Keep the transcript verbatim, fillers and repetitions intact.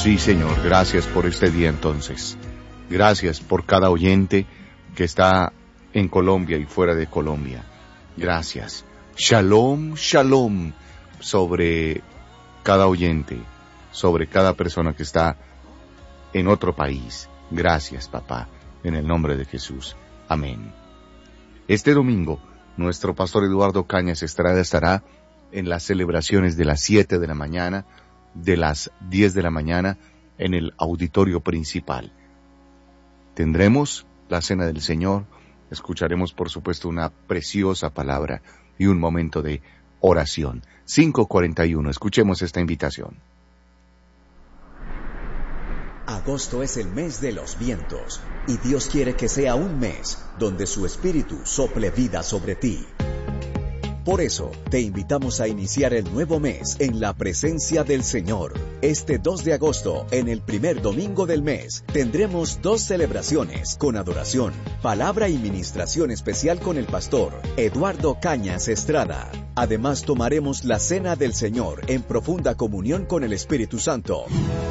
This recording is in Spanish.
Sí, Señor, gracias por este día entonces. Gracias por cada oyente que está en Colombia y fuera de Colombia. Gracias. Shalom, shalom sobre cada oyente, sobre cada persona que está en otro país. Gracias, papá, en el nombre de Jesús. Amén. Este domingo, nuestro pastor Eduardo Cañas Estrada estará en las celebraciones de las siete de la mañana, de las diez de la mañana, en el auditorio principal. Tendremos la cena del Señor, escucharemos por supuesto una preciosa palabra y un momento de oración. cinco cuarenta y uno, escuchemos esta invitación. Agosto es el mes de los vientos, y Dios quiere que sea un mes donde su espíritu sople vida sobre ti. Por eso, te invitamos a iniciar el nuevo mes en la presencia del Señor. Este dos de agosto, en el primer domingo del mes, tendremos dos celebraciones con adoración, palabra y ministración especial con el pastor Eduardo Cañas Estrada. Además, tomaremos la cena del Señor en profunda comunión con el Espíritu Santo.